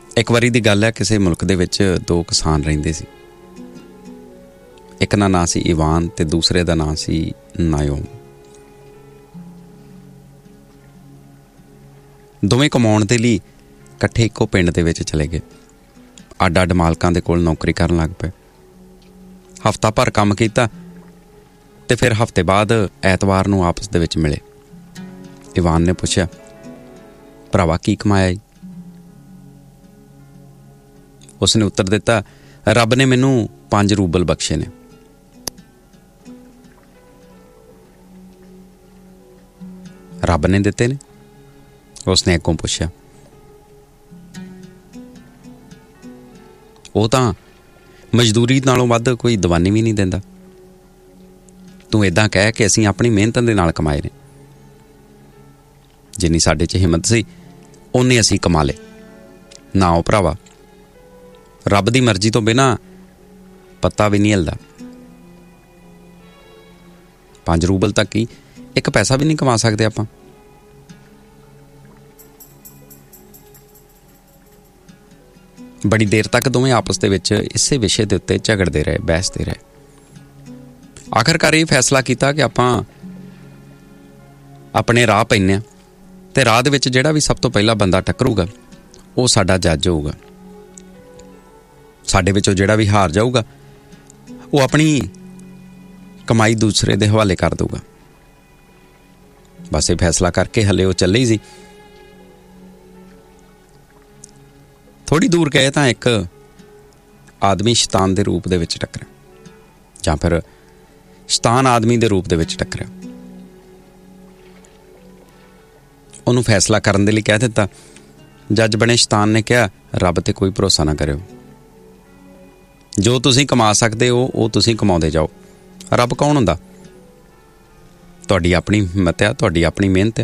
ਇੱਕ ਵਾਰੀ ਦੀ ਗੱਲ ਹੈ, ਕਿਸੇ ਮੁਲਕ ਦੇ ਵਿੱਚ ਦੋ ਕਿਸਾਨ ਰਹਿੰਦੇ ਸੀ। ਇੱਕ ਦਾ ਨਾਂ ਸੀ ਇਵਾਨ ਤੇ ਦੂਸਰੇ ਦਾ ਨਾਂ ਸੀ ਨਾਇਓਮ। ਦੋਵੇਂ ਕਮਾਉਣ ਦੇ ਲਈ ਇਕੱਠੇ ਇੱਕੋ ਪਿੰਡ ਦੇ ਵਿੱਚ ਚਲੇ ਗਏ। ਅੱਡ ਅੱਡ ਮਾਲਕਾਂ ਦੇ ਕੋਲ ਨੌਕਰੀ ਕਰਨ ਲੱਗ ਪਏ। ਹਫ਼ਤਾ ਭਰ ਕੰਮ ਕੀਤਾ ਤੇ ਫਿਰ ਹਫ਼ਤੇ ਬਾਅਦ ਐਤਵਾਰ ਨੂੰ ਆਪਸ ਦੇ ਵਿੱਚ ਮਿਲੇ। ਇਵਾਨ ਨੇ ਪੁੱਛਿਆ, ਭਰਾਵਾ ਕੀ ਕਮਾਇਆ ਜੀ? ਉਸਨੇ ਉੱਤਰ ਦਿੱਤਾ, ਰੱਬ ਨੇ ਮੈਨੂੰ 5 ਰੂਬਲ ਬਖਸ਼ੇ ਨੇ। ਰੱਬ ਨੇ ਦਿੱਤੇ ਨੇ? ਉਸਨੇ ਅੱਗੋਂ ਪੁੱਛਿਆ। ਉਹ ਤਾਂ ਮਜ਼ਦੂਰੀ ਨਾਲੋਂ ਵੱਧ ਕੋਈ ਦੀਵਾਨੀ ਵੀ ਨਹੀਂ ਦਿੰਦਾ। ਤੂੰ ਏਦਾਂ ਕਹਿ ਕਿ ਅਸੀਂ ਆਪਣੀ ਮਿਹਨਤ ਦੇ ਨਾਲ ਕਮਾਏ ਨੇ। ਜਿੰਨੀ ਸਾਡੇ 'ਚ ਹਿੰਮਤ ਸੀ ਓਨੇ ਅਸੀਂ ਕਮਾ ਲਏ। ਨਾ ਉਹ ਭਰਾਵਾ, ਰੱਬ ਦੀ ਮਰਜ਼ੀ ਤੋਂ ਬਿਨਾਂ ਪੱਤਾ ਵੀ ਨਹੀਂ ਹਿਲਦਾ। 5 ਰੂਬਲ ਤੱਕ ਹੀ 1 ਪੈਸਾ ਵੀ ਨਹੀਂ ਕਮਾ ਸਕਦੇ ਆਪਾਂ। ਬੜੀ ਦੇਰ ਤੱਕ ਦੋਵੇਂ ਆਪਸ ਦੇ ਵਿੱਚ ਇਸੇ ਵਿਸ਼ੇ ਦੇ ਉੱਤੇ ਝਗੜਦੇ ਰਹੇ, ਬਹਿਸਦੇ ਰਹੇ। ਆਖਰਕਾਰ ਇਹ ਫੈਸਲਾ ਕੀਤਾ ਕਿ ਆਪਾਂ ਆਪਣੇ ਰਾਹ ਪੈਂਦੇ ਹਾਂ ਤੇ ਰਾਹ ਦੇ ਵਿੱਚ ਜਿਹੜਾ ਵੀ ਸਭ ਤੋਂ ਪਹਿਲਾਂ ਬੰਦਾ ਟੱਕਰੂਗਾ ਉਹ ਸਾਡਾ ਜੱਜ ਹੋਊਗਾ। ਸਾਡੇ ਵਿੱਚੋਂ ਜਿਹੜਾ ਵੀ ਹਾਰ ਜਾਊਗਾ ਉਹ ਆਪਣੀ ਕਮਾਈ ਦੂਸਰੇ ਦੇ ਹਵਾਲੇ ਕਰ ਦਊਗਾ। ਬਸ ਇਹ ਫੈਸਲਾ ਕਰਕੇ ਹਲੇ ਉਹ ਚੱਲੇ ਹੀ ਸੀ। ਥੋੜ੍ਹੀ ਦੂਰ ਗਏ ਤਾਂ ਇੱਕ ਆਦਮੀ ਸ਼ੈਤਾਨ ਦੇ ਰੂਪ ਦੇ ਵਿੱਚ ਟੱਕਰਿਆ, ਜਾਂ ਫਿਰ ਸ਼ੈਤਾਨ ਆਦਮੀ ਦੇ ਰੂਪ ਦੇ ਵਿੱਚ ਟੱਕਰਿਆ। ਉਹਨੂੰ ਫੈਸਲਾ ਕਰਨ ਦੇ ਲਈ ਕਹਿ ਦਿੱਤਾ। ਜੱਜ ਬਣੇ ਸ਼ੈਤਾਨ ਨੇ ਕਿਹਾ, ਰੱਬ ਤੇ ਕੋਈ ਭਰੋਸਾ ਨਾ ਕਰਿਓ। ਜੋ ਤੁਸੀਂ ਕਮਾ ਸਕਦੇ ਹੋ ਉਹ ਤੁਸੀਂ ਕਮਾਉਂਦੇ ਜਾਓ। ਰੱਬ ਕੌਣ ਹੁੰਦਾ? ਤੁਹਾਡੀ ਆਪਣੀ ਹਿੰਮਤ ਹੈ, ਤੁਹਾਡੀ ਆਪਣੀ ਮਿਹਨਤ ਹੈ।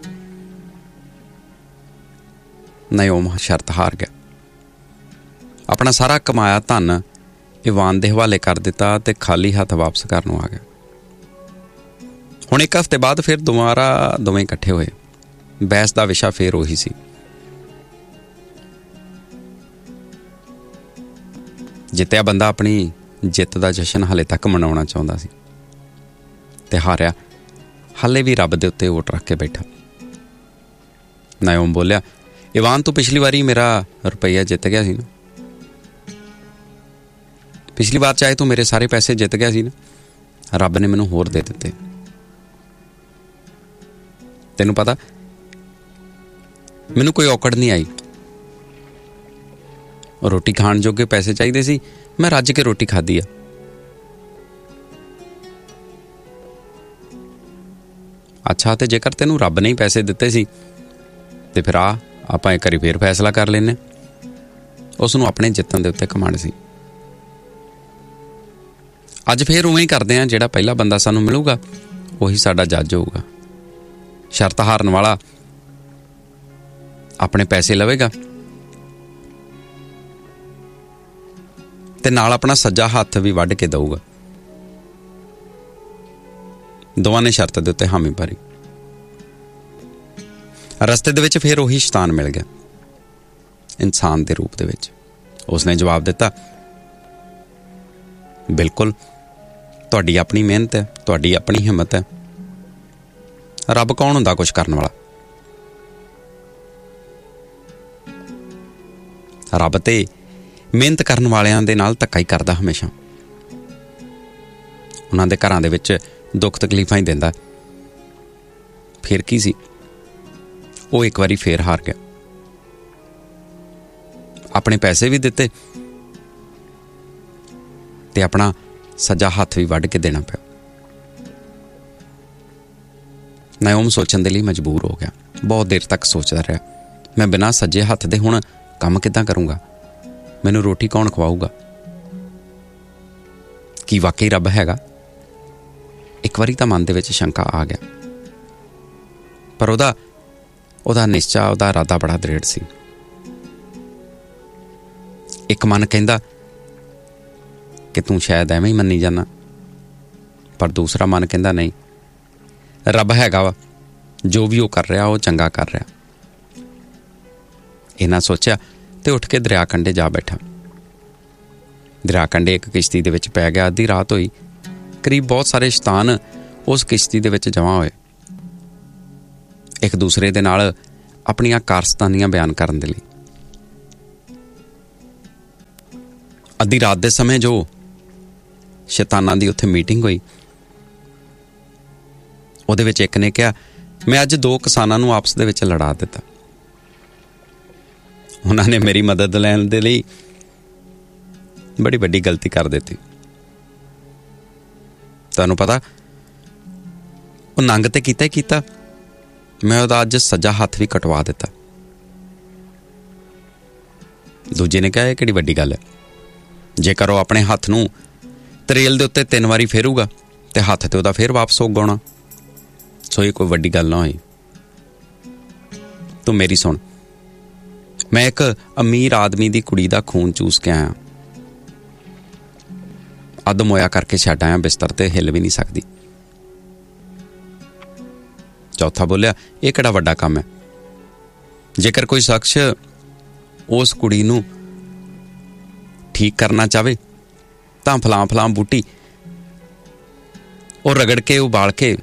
ਨਾਇਓਮ ਸ਼ਰਤ ਹਾਰ ਗਿਆ। ਆਪਣਾ ਸਾਰਾ ਕਮਾਇਆ ਧਨ ਇਵਾਨ ਦੇ ਹਵਾਲੇ ਕਰ ਦਿੱਤਾ ਤੇ ਖਾਲੀ ਹੱਥ ਵਾਪਸ ਘਰ ਨੂੰ ਆ ਗਿਆ। ਹੁਣ 1 ਹਫ਼ਤੇ ਬਾਅਦ ਫਿਰ ਦੁਬਾਰਾ ਦੋਵੇਂ ਇਕੱਠੇ ਹੋਏ। ਬਹਿਸ ਦਾ ਵਿਸ਼ਾ ਫਿਰ ਉਹੀ ਸੀ। ਜਿੱਤਿਆ ਬੰਦਾ ਆਪਣੀ ਜਿੱਤ ਦਾ ਜਸ਼ਨ ਹਾਲੇ ਤੱਕ ਮਨਾਉਣਾ ਚਾਹੁੰਦਾ ਸੀ ਤੇ ਹਾਰਿਆ ਹਾਲੇ ਵੀ ਰੱਬ ਦੇ ਉੱਤੇ ਵੋਟ ਰੱਖ ਕੇ ਬੈਠਾ। ਨਾਇਓਮ ਬੋਲਿਆ, ਇਵਾਨ ਤੂੰ ਪਿਛਲੀ ਵਾਰੀ ਮੇਰਾ ਰੁਪਈਆ ਜਿੱਤ ਗਿਆ ਸੀ ਨਾ। ਪਿਛਲੀ ਵਾਰ ਚਾਹੇ ਤੂੰ ਮੇਰੇ ਸਾਰੇ ਪੈਸੇ ਜਿੱਤ ਗਿਆ ਸੀ ਨਾ, ਰੱਬ ਨੇ ਮੈਨੂੰ ਹੋਰ ਦੇ ਦਿੱਤੇ। ਤੈਨੂੰ ਪਤਾ ਮੈਨੂੰ ਕੋਈ ਔਕੜ ਨਹੀਂ ਆਈ। ਰੋਟੀ ਖਾਣ ਜੋਗੇ ਪੈਸੇ ਚਾਹੀਦੇ ਸੀ, ਮੈਂ ਰੱਜ ਕੇ ਰੋਟੀ ਖਾਧੀ ਆ। ਅੱਛਾ, ਤੇ ਜੇਕਰ ਤੈਨੂੰ ਰੱਬ ਨੇ ਹੀ ਪੈਸੇ ਦਿੱਤੇ ਸੀ ਤੇ ਫਿਰ ਆਪਾਂ ਇੱਕ ਵਾਰੀ ਫੇਰ ਫੈਸਲਾ ਕਰ ਲੈਂਦੇ। ਉਸ ਨੂੰ ਆਪਣੇ ਜਿੱਤਣ ਦੇ ਉੱਤੇ ਘਮੰਡ ਸੀ। ਅੱਜ ਫੇਰ ਉਵੇਂ ਹੀ ਕਰਦੇ ਹਾਂ। ਜਿਹੜਾ ਪਹਿਲਾ ਬੰਦਾ ਸਾਨੂੰ ਮਿਲੂਗਾ ਉਹੀ ਸਾਡਾ ਜੱਜ ਹੋਊਗਾ। ਸ਼ਰਤ ਹਾਰਨ ਵਾਲਾ ਆਪਣੇ ਪੈਸੇ ਲਵੇਗਾ ਤੇ ਨਾਲ ਆਪਣਾ ਸੱਜਾ ਹੱਥ ਵੀ ਵੱਢ ਕੇ ਦਊਗਾ। ਦੋਵਾਂ ਨੇ ਸ਼ਰਤ ਦੇ ਉੱਤੇ ਹਾਮੀ ਭਰੀ। ਰਸਤੇ ਦੇ ਵਿੱਚ ਫਿਰ ਉਹੀ ਸ਼ੈਤਾਨ ਮਿਲ ਗਿਆ, ਇਨਸਾਨ ਦੇ ਰੂਪ ਦੇ ਵਿੱਚ। ਉਸਨੇ ਜਵਾਬ ਦਿੱਤਾ, ਬਿਲਕੁਲ ਤੁਹਾਡੀ ਆਪਣੀ ਮਿਹਨਤ ਹੈ, ਤੁਹਾਡੀ ਆਪਣੀ ਹਿੰਮਤ ਹੈ। ਰੱਬ ਕੌਣ ਹੁੰਦਾ ਕੁਛ ਕਰਨ ਵਾਲਾ? ਰੱਬ ਤੇ ਮਿਹਨਤ ਕਰਨ ਵਾਲਿਆਂ ਦੇ ਨਾਲ ਧੱਕਾ ਹੀ ਕਰਦਾ ਹਮੇਸ਼ਾ। ਉਹਨਾਂ ਦੇ ਘਰਾਂ ਦੇ ਵਿੱਚ ਦੁੱਖ ਤਕਲੀਫਾਂ ਹੀ ਦਿੰਦਾ। ਫਿਰ ਕੀ ਸੀ, ਉਹ ਇੱਕ ਵਾਰੀ ਫੇਰ ਹਾਰ ਗਿਆ। ਆਪਣੇ ਪੈਸੇ ਵੀ ਦਿੱਤੇ ਤੇ ਆਪਣਾ ਸੱਜਾ ਹੱਥ ਵੀ ਵੱਢ ਕੇ ਦੇਣਾ ਪਿਆ। ਨਾਇਓਮ ਸੋਚਣ ਦੇ ਲਈ ਮਜਬੂਰ ਹੋ ਗਿਆ। ਬਹੁਤ ਦੇਰ ਤੱਕ ਸੋਚਦਾ ਰਿਹਾ, ਮੈਂ ਬਿਨਾਂ ਸੱਜੇ ਹੱਥ ਦੇ ਹੁਣ ਕੰਮ ਕਿੱਦਾਂ ਕਰੂੰਗਾ? ਮੈਨੂੰ ਰੋਟੀ ਕੌਣ ਖਵਾਊਗਾ? ਕੀ ਵਾਕਈ ਰੱਬ ਹੈਗਾ? ਇੱਕ ਵਾਰੀ ਤਾਂ ਮਨ ਦੇ ਵਿੱਚ ਸ਼ੰਕਾ ਆ ਗਿਆ, ਪਰ ਉਹਦਾ ਨਿਸ਼ਚਾ, ਉਹਦਾ ਇਰਾਦਾ ਬੜਾ ਦ੍ਰਿੜ ਸੀ। ਇੱਕ ਮਨ ਕਹਿੰਦਾ ਕਿ ਤੂੰ ਸ਼ਾਇਦ ਐਵੇਂ ਹੀ ਮੰਨੀ ਜਾਣਾ, ਪਰ ਦੂਸਰਾ ਮਨ ਕਹਿੰਦਾ ਨਹੀਂ, ਰੱਬ ਹੈਗਾ ਵਾ, ਜੋ ਵੀ ਉਹ ਕਰ ਰਿਹਾ ਉਹ ਚੰਗਾ ਕਰ ਰਿਹਾ। ਇਹਨਾਂ ਸੋਚਿਆ ਤੇ ਉੱਠ ਕੇ ਦਰਿਆ ਕੰਢੇ ਜਾ ਬੈਠਾ। ਦਰਿਆ ਕੰਢੇ ਇੱਕ ਕਿਸ਼ਤੀ ਦੇ ਵਿੱਚ ਪੈ ਗਿਆ। ਅੱਧੀ ਰਾਤ ਹੋਈ। ਕਰੀਬ ਬਹੁਤ ਸਾਰੇ ਸ਼ੈਤਾਨ ਉਸ ਕਿਸ਼ਤੀ ਦੇ ਵਿੱਚ ਜਮ੍ਹਾਂ ਹੋਏ, ਇੱਕ ਦੂਸਰੇ ਦੇ ਨਾਲ ਆਪਣੀਆਂ ਕਾਰਸਤਾਨੀਆਂ ਬਿਆਨ ਕਰਨ ਦੇ ਲਈ। ਅੱਧੀ ਰਾਤ ਦੇ ਸਮੇਂ ਜੋ ਸ਼ੈਤਾਨਾਂ ਦੀ ਉੱਥੇ ਮੀਟਿੰਗ ਹੋਈ, ਉਹਦੇ ਵਿੱਚ ਇੱਕ ਨੇ ਕਿਹਾ, ਮੈਂ ਅੱਜ 2 ਕਿਸਾਨਾਂ ਨੂੰ ਆਪਸ ਦੇ ਵਿੱਚ ਲੜਾ ਦਿੱਤਾ। ਉਹਨਾਂ ਨੇ ਮੇਰੀ ਮਦਦ ਲੈਣ ਦੇ ਲਈ ਬੜੀ ਵੱਡੀ ਗਲਤੀ ਕਰ ਦਿੱਤੀ। ਤੁਹਾਨੂੰ ਪਤਾ, ਉਹ ਨੰਗ ਤੇ ਕੀਤਾ ਹੀ ਕੀਤਾ। ਮੈਂ ਉਹਦਾ ਅੱਜ ਸੱਜਾ ਹੱਥ ਵੀ ਕਟਵਾ ਦਿੱਤਾ। ਦੂਜੇ ਨੇ ਕਿਹਾ, ਇਹ ਕਿਹੜੀ ਵੱਡੀ ਗੱਲ ਹੈ? ਜੇਕਰ ਉਹ ਆਪਣੇ ਹੱਥ ਨੂੰ ਤਰੇਲ ਦੇ ਉੱਤੇ 3 ਵਾਰੀ ਫੇਰੂਗਾ ਤੇ ਹੱਥ ਤੇ ਉਹਦਾ ਫੇਰ ਵਾਪਸ ਉੱਗ ਆਉਣਾ। ਸੋ ਇਹ ਕੋਈ ਵੱਡੀ ਗੱਲ ਨਾ ਹੋਈ। ਤੂੰ ਮੇਰੀ ਸੁਣ, ਮੈਂ ਇੱਕ ਅਮੀਰ ਆਦਮੀ ਦੀ ਕੁੜੀ ਦਾ ਖੂਨ ਚੂਸ ਕੇ ਆਇਆ। ਅੱਧ ਮੋਇਆ ਕਰਕੇ ਛੱਡ ਆਇਆ, ਬਿਸਤਰ ਤੇ ਹਿੱਲ ਵੀ ਨਹੀਂ ਸਕਦੀ। ਚੌਥਾ ਬੋਲਿਆ, ਇਹ ਕਿਹੜਾ ਵੱਡਾ ਕੰਮ ਹੈ? ਜੇਕਰ ਕੋਈ ਸ਼ਖਸ ਉਸ ਕੁੜੀ ਨੂੰ ਠੀਕ ਕਰਨਾ ਚਾਹਵੇ ਤਾਂ ਫਲਾਂ ਬੂਟੀ ਉਹ ਰਗੜ ਕੇ ਉਬਾਲ ਕੇ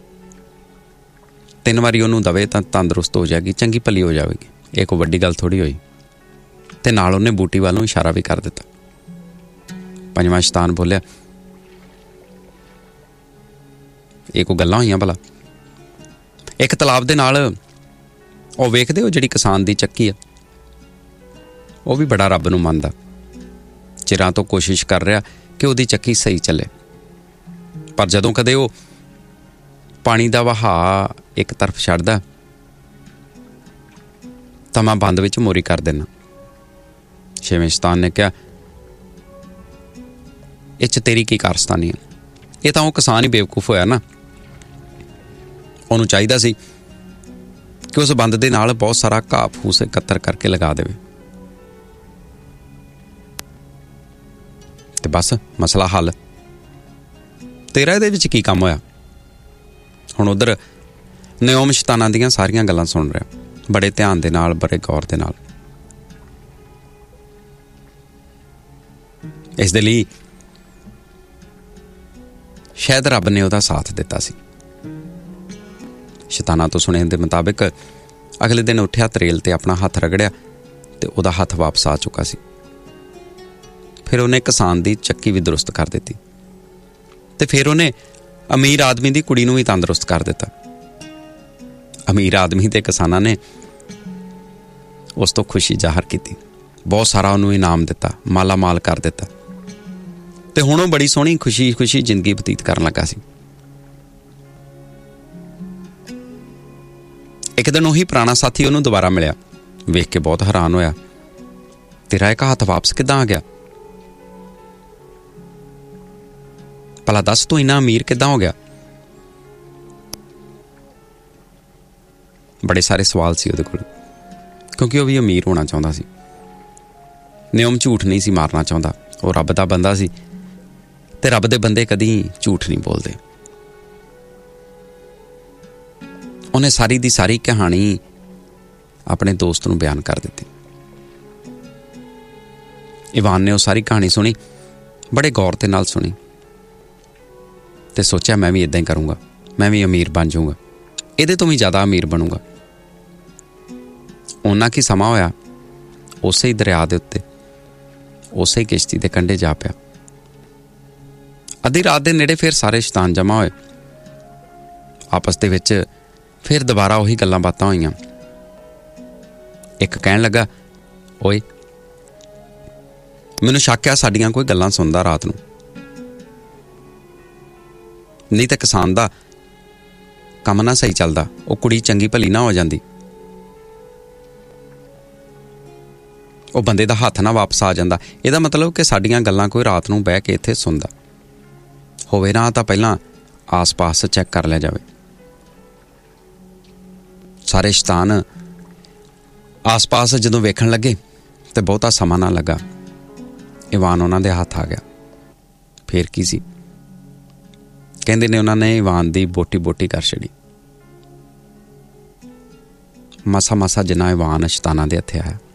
3 ਵਾਰੀ ਉਹਨੂੰ ਦਵੇ ਤਾਂ ਤੰਦਰੁਸਤ ਹੋ ਜਾਏਗੀ, ਚੰਗੀ ਭਲੀ ਹੋ ਜਾਵੇਗੀ। ਇਹ ਕੋਈ ਵੱਡੀ ਗੱਲ ਥੋੜ੍ਹੀ ਹੋਈ। ਤੇ ਨਾਲ ਉਹਨੇ ਬੂਟੀ ਵੱਲ ਨੂੰ ਇਸ਼ਾਰਾ ਵੀ ਕਰ ਦਿੱਤਾ। 5ਵਾਂ ਸ਼ੈਤਾਨ ਬੋਲਿਆ, ਇਹ ਕੋਈ ਗੱਲਾਂ ਹੋਈਆਂ ਭਲਾ? ਇੱਕ ਤਲਾਬ ਦੇ ਨਾਲ ਉਹ ਵੇਖਦੇ ਹੋ ਜਿਹੜੀ ਕਿਸਾਨ ਦੀ ਚੱਕੀ ਆ, ਉਹ ਵੀ ਬੜਾ ਰੱਬ ਨੂੰ ਮੰਨਦਾ। ਚਿਰਾਂ ਤੋਂ ਕੋਸ਼ਿਸ਼ ਕਰ ਰਿਹਾ ਕਿ ਉਹਦੀ ਚੱਕੀ ਸਹੀ ਚੱਲੇ, ਪਰ ਜਦੋਂ ਕਦੇ ਉਹ ਪਾਣੀ ਦਾ ਵਹਾਅ ਇੱਕ ਤਰਫ ਛੱਡਦਾ ਤਾਂ ਮੈਂ ਬੰਦ ਵਿੱਚ ਮੋਰੀ ਕਰ ਦੇਣਾ। 6ਵੇਂ ਸ਼ੈਤਾਨ ਨੇ ਕਿਹਾ, ਇਹ 'ਚ ਤੇਰੀ ਕੀ ਕਾਰਸਤਾਨੀ ਹੈ? ਇਹ ਤਾਂ ਉਹ ਕਿਸਾਨ ਹੀ ਬੇਵਕੂਫ ਹੋਇਆ ਨਾ। ਉਹਨੂੰ ਚਾਹੀਦਾ ਸੀ ਕਿ ਉਸ ਬੰਦ ਦੇ ਨਾਲ ਬਹੁਤ ਸਾਰਾ ਘਾਹ ਫੂਸ ਇਕੱਤਰ ਕਰਕੇ ਲਗਾ ਦੇਵੇ ਤੇ ਬਸ ਮਸਲਾ ਹੱਲ। ਤੇਰਾ ਇਹਦੇ ਵਿੱਚ ਕੀ ਕੰਮ ਹੋਇਆ? ਹੁਣ ਉਧਰ ਨਿਯੋਮ ਸ਼ੈਤਾਨਾਂ ਦੀਆਂ ਸਾਰੀਆਂ ਗੱਲਾਂ ਸੁਣ ਰਿਹਾ, ਬੜੇ ਧਿਆਨ ਦੇ ਨਾਲ, ਬੜੇ ਗੌਰ ਦੇ ਨਾਲ। ਇਸ ਦੇ ਲਈ ਸ਼ਾਇਦ ਰੱਬ ਨੇ ਉਹਦਾ ਸਾਥ ਦਿੱਤਾ ਸੀ। ਸ਼ੈਤਾਨਾਂ ਤੋਂ ਸੁਣਨ ਦੇ ਮੁਤਾਬਿਕ ਅਗਲੇ ਦਿਨ ਉੱਠਿਆ, ਤਰੇਲ ਤੇ ਆਪਣਾ ਹੱਥ ਰਗੜਿਆ ਤੇ ਉਹਦਾ ਹੱਥ ਵਾਪਸ ਆ ਚੁੱਕਾ ਸੀ। ਫਿਰ ਉਹਨੇ ਕਿਸਾਨ ਦੀ ਚੱਕੀ ਵੀ ਦਰੁਸਤ ਕਰ ਦਿੱਤੀ ਤੇ ਫਿਰ ਉਹਨੇ ਅਮੀਰ ਆਦਮੀ ਦੀ ਕੁੜੀ ਨੂੰ ਵੀ ਤੰਦਰੁਸਤ ਕਰ ਦਿੱਤਾ। ਅਮੀਰ ਆਦਮੀ ਤੇ ਕਿਸਾਨਾਂ ਨੇ ਉਸ ਤੋਂ ਖੁਸ਼ੀ ਜ਼ਾਹਰ ਕੀਤੀ, ਬਹੁਤ ਸਾਰਾ ਉਹਨੂੰ ਇਨਾਮ ਦਿੱਤਾ, ਮਾਲਾ ਮਾਲ ਕਰ ਦਿੱਤਾ ਤੇ ਹੁਣ ਉਹ ਬੜੀ ਸੋਹਣੀ ਖੁਸ਼ੀ ਜ਼ਿੰਦਗੀ ਬਤੀਤ ਕਰਨ ਲੱਗਾ ਸੀ। ਇੱਕ ਦਿਨ ਉਹੀ ਪੁਰਾਣਾ ਸਾਥੀ ਉਹਨੂੰ ਦੁਬਾਰਾ ਮਿਲਿਆ। ਵੇਖ ਕੇ ਬਹੁਤ ਹੈਰਾਨ ਹੋਇਆ, ਤੇਰਾ ਇੱਕ ਹੱਥ ਵਾਪਸ ਕਿੱਦਾਂ ਆ ਗਿਆ? ਭਲਾ ਦੱਸ, ਤੂੰ ਇੰਨਾ ਅਮੀਰ ਕਿੱਦਾਂ ਹੋ ਗਿਆ? ਬੜੇ ਸਾਰੇ ਸਵਾਲ ਸੀ ਉਹਦੇ ਕੋਲ, ਕਿਉਂਕਿ ਉਹ ਵੀ ਅਮੀਰ ਹੋਣਾ ਚਾਹੁੰਦਾ ਸੀ। ਨਿਯਮ ਝੂਠ ਨਹੀਂ ਸੀ ਮਾਰਨਾ ਚਾਹੁੰਦਾ। ਉਹ ਰੱਬ ਦਾ ਬੰਦਾ ਸੀ ਤੇ ਰੱਬ ਦੇ ਬੰਦੇ ਕਦੀ ਝੂਠ ਨਹੀਂ ਬੋਲਦੇ। ਉਹਨੇ ਸਾਰੀ ਦੀ ਸਾਰੀ ਕਹਾਣੀ ਆਪਣੇ ਦੋਸਤ ਨੂੰ ਬਿਆਨ ਕਰ ਦਿੱਤੀ। ਇਵਾਨ ਨੇ ਉਹ ਸਾਰੀ ਕਹਾਣੀ ਸੁਣੀ, ਬੜੇ ਗੌਰ ਦੇ ਨਾਲ ਸੁਣੀ ਤੇ ਸੋਚਿਆ, ਮੈਂ ਵੀ ਇਦਾਂ ਹੀ ਕਰੂੰਗਾ, ਮੈਂ ਵੀ ਅਮੀਰ ਬਣ ਜਾਊਂਗਾ, ਇਹਦੇ ਤੋਂ ਵੀ ਜ਼ਿਆਦਾ ਅਮੀਰ ਬਣੂੰਗਾ। ਉਹਨਾਂ ਕੀ ਸਮਾਂ ਹੋਇਆ, ਉਸੇ ਹੀ ਦਰਿਆ ਦੇ ਉੱਤੇ, ਉਸੇ ਹੀ ਕਿਸ਼ਤੀ ਦੇ ਕੰਢੇ ਜਾ ਪਿਆ। ਅੱਧੀ ਰਾਤ ਦੇ ਨੇੜੇ ਫਿਰ ਸਾਰੇ ਸ਼ੈਤਾਨ ਜਮ੍ਹਾਂ ਹੋਏ। ਆਪਸ ਦੇ ਵਿੱਚ ਫਿਰ ਦੁਬਾਰਾ ਉਹੀ ਗੱਲਾਂ ਬਾਤਾਂ ਹੋਈਆਂ। ਇੱਕ ਕਹਿਣ ਲੱਗਾ, ਓਏ ਮੈਨੂੰ ਸ਼ੱਕ ਆ ਸਾਡੀਆਂ ਕੋਈ ਗੱਲਾਂ ਸੁਣਦਾ ਰਾਤ ਨੂੰ, ਨਹੀਂ ਤਾਂ ਕਿਸਾਨ ਦਾ ਕੰਮ ਨਾ ਸਹੀ ਚੱਲਦਾ, ਉਹ ਕੁੜੀ ਚੰਗੀ ਭਲੀ ਨਾ ਹੋ ਜਾਂਦੀ, ਉਹ ਬੰਦੇ ਦਾ ਹੱਥ ਨਾ ਵਾਪਸ ਆ ਜਾਂਦਾ। ਇਹਦਾ ਮਤਲਬ ਕਿ ਸਾਡੀਆਂ ਗੱਲਾਂ ਕੋਈ ਰਾਤ ਨੂੰ ਬਹਿ ਕੇ ਇੱਥੇ ਸੁਣਦਾ ਹੋਵੇ ਨਾ, ਤਾਂ ਪਹਿਲਾਂ ਆਸ-ਪਾਸ ਚੈੱਕ ਕਰ ਲਿਆ ਜਾਵੇ। ਸਾਰੇ ਸ਼ੈਤਾਨ ਆਸ-ਪਾਸ ਜਦੋਂ ਵੇਖਣ ਲੱਗੇ ਤੇ ਬਹੁਤਾ ਸਮਾਂ ਨਾ ਲੱਗਾ, ਇਵਾਨ ਉਹਨਾਂ ਦੇ ਹੱਥ ਆ ਗਿਆ। ਫੇਰ ਕੀ ਸੀ, ਕਹਿੰਦੇ ਨੇ ਉਹਨਾਂ ਨੇ ਇਵਾਨ ਦੀ ਬੋਟੀ ਕਰ ਛੱਡੀ। ਮਸਾ ਜਿੰਨਾ ਇਵਾਨ ਸ਼ੈਤਾਨਾਂ ਦੇ ਹੱਥੇ ਆਇਆ।